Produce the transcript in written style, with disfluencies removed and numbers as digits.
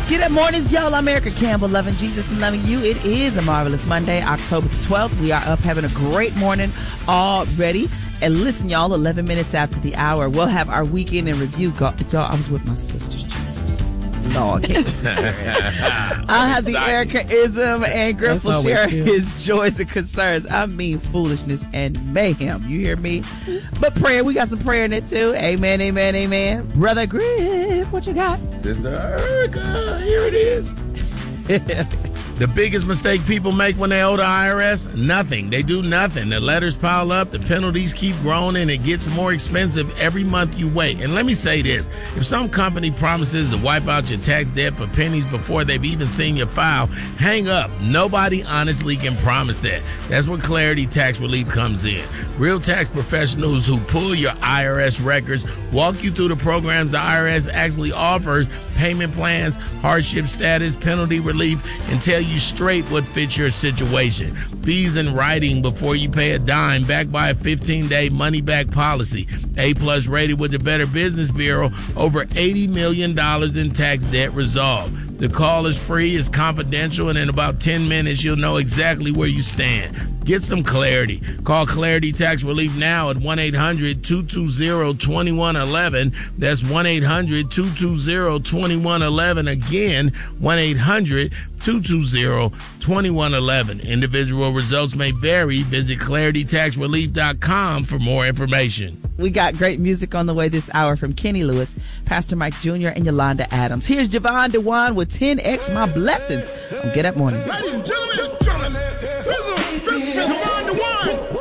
Good mornings, y'all. I'm Erica Campbell, loving Jesus and loving you. It is a marvelous Monday, October the 12th. We are up having a great morning already. And listen, y'all, 11 minutes after the hour, we'll have our weekend in review. Y'all, I was with my sisters, Jesus. Lord, I'll have the Erica-ism, and Griff will share his joys and concerns. I mean, foolishness and mayhem. You hear me? But prayer, we got some prayer in it too. Amen, amen, amen. Brother Griff, what you got? Sister Erica, here it is. The biggest mistake people make when they owe the IRS? Nothing. They do nothing. The letters pile up, the penalties keep growing, and it gets more expensive every month you wait. And let me say this. If some company promises to wipe out your tax debt for pennies before they've even seen your file, hang up. Nobody honestly can promise that. That's where Clarity Tax Relief comes in. Real tax professionals who pull your IRS records, walk you through the programs the IRS actually offers, payment plans, hardship status, penalty relief, and tell you straight what fits your situation. Fees in writing before you pay a dime, backed by a 15-day money-back policy. A+ rated with the Better Business Bureau, over $80 million in tax debt resolved. The call is free, it's confidential, and in about 10 minutes, you'll know exactly where you stand. Get some clarity. Call Clarity Tax Relief now at 1-800-220-2111. That's 1-800-220-2111. Again, 1-800-220-2111. Individual results may vary. Visit ClarityTaxRelief.com for more information. We got great music on the way this hour from Kenny Lewis, Pastor Mike Jr., and Yolanda Adams. Here's Javon DeWan with 10X My Blessings on Get Up Morning. Ladies and gentlemen, Javon DeWan.